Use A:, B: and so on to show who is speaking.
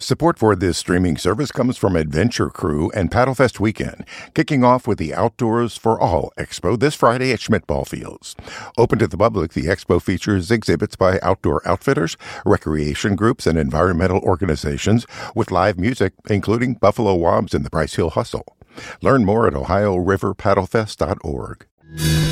A: Support for this streaming service comes from Adventure Crew and Paddlefest Weekend, kicking off with the Outdoors for All Expo this Friday at Schmidt Ball Fields. Open to the public, the expo features exhibits by outdoor outfitters, recreation groups, and environmental organizations with live music, including Buffalo Wobbs and the Bryce Hill Hustle. Learn more at OhioRiverPaddlefest.org.